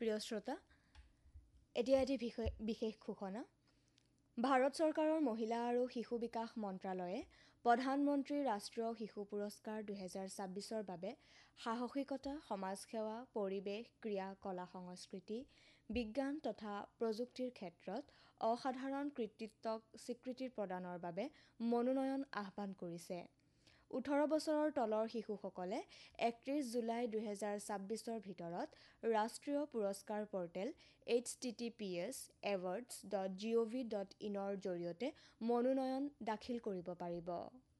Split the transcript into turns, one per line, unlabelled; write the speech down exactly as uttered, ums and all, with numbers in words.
প্ৰিয় শ্ৰোতা, এতিয়া এটি বিশেষ ঘোষণা। ভাৰত চৰকাৰৰ মহিলা আৰু শিশু বিকাশ মন্ত্ৰালয়ে প্ৰধানমন্ত্ৰী ৰাষ্ট্ৰীয় শিশু পুৰস্কাৰ দুহেজাৰ ছাব্বিছৰ বাবে সাহসিকতা, সমাজসেৱা, পৰিৱেশ, ক্ৰীড়া, কলা সংস্কৃতি, বিজ্ঞান তথা প্ৰযুক্তিৰ ক্ষেত্ৰত অসাধাৰণ কৃতিত্বক স্বীকৃতি প্ৰদানৰ বাবে মনোনয়ন আহ্বান কৰিছে। ওঠৰ বছৰৰ তলৰ শিশুসকলে একত্ৰিছ জুলাই দুহেজাৰ ছাব্বিছৰ ভিতৰত ৰাষ্ট্ৰীয় পুৰস্কাৰ portal H T T P S awards dot G অ' ভি ডট ইনৰ জৰিয়তে মনোনয়ন দাখিল কৰিব পাৰিব।